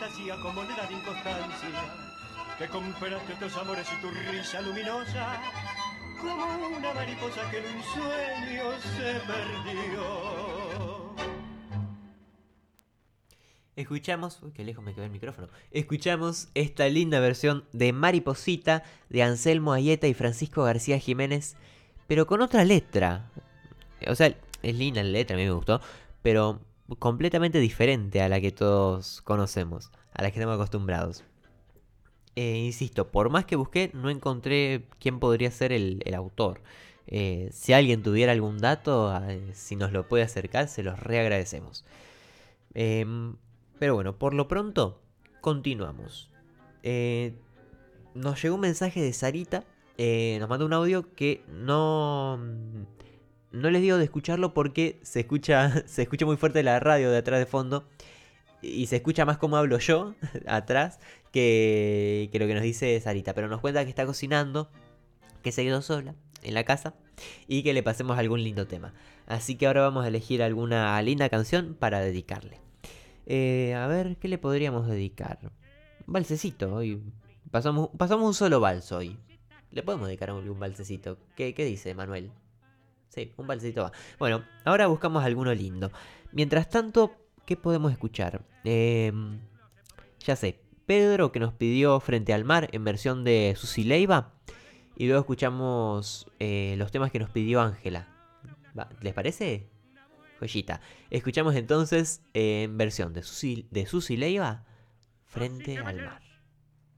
fantasía con moneda de inconstancia, que compraste tus amores y tu risa luminosa, como una mariposa que en un sueño se perdió. Escuchamos, uy, qué lejos me quedó el micrófono. Escuchamos esta linda versión de Mariposita de Anselmo Aieta y Francisco García Jiménez, pero con otra letra. O sea, es linda la letra, a mí me gustó, pero completamente diferente a la que todos conocemos, a la que estamos acostumbrados. Insisto, por más que busqué, no encontré quién podría ser el autor. Si alguien tuviera algún dato, si nos lo puede acercar, se los reagradecemos. Pero bueno, por lo pronto, continuamos. Eh, Nos llegó un mensaje de Sarita. Nos mandó un audio que no les digo de escucharlo porque se escucha muy fuerte la radio de atrás de fondo. Y se escucha más como hablo yo atrás que lo que nos dice Sarita. Pero nos cuenta que está cocinando, que se quedó sola en la casa y que le pasemos algún lindo tema. Así que ahora vamos a elegir alguna linda canción para dedicarle. A ver, ¿qué le podríamos dedicar? Un valsecito hoy. Pasamos un solo vals hoy. Le podemos dedicar un valsecito. ¿Qué dice Manuel? Sí, un valsecito va. Bueno, ahora buscamos alguno lindo. Mientras tanto, ¿qué podemos escuchar? Ya sé, Pedro que nos pidió Frente al Mar en versión de Susi Leiva. Y luego escuchamos los temas que nos pidió Ángela. ¿Les parece? Joyita. Escuchamos entonces en versión de Susi Leiva, Frente al Mar.